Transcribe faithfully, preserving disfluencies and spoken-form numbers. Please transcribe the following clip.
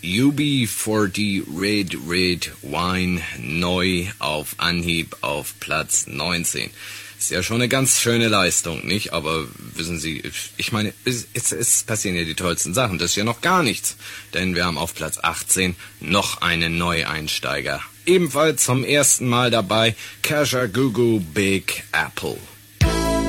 U B vierzig Red Red Wine neu auf Anhieb auf Platz neunzehn. Ist ja schon eine ganz schöne Leistung, nicht? Aber wissen Sie, ich meine, es, es, es passieren ja die tollsten Sachen. Das ist ja noch gar nichts. Denn wir haben auf Platz achtzehn noch einen Neueinsteiger. Ebenfalls zum ersten Mal dabei, Kajagoogoo Big Apple.